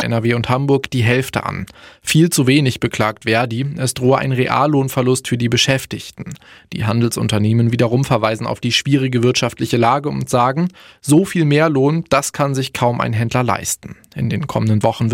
NRW und Hamburg die Hälfte an. Viel zu wenig, beklagt Verdi. Es drohe ein Reallohnverlust für die Beschäftigten. Die Handelsunternehmen wiederum verweisen auf die schwierige wirtschaftliche Lage und sagen, so viel mehr Lohn, das kann sich kaum ein Händler leisten. In den kommenden Wochen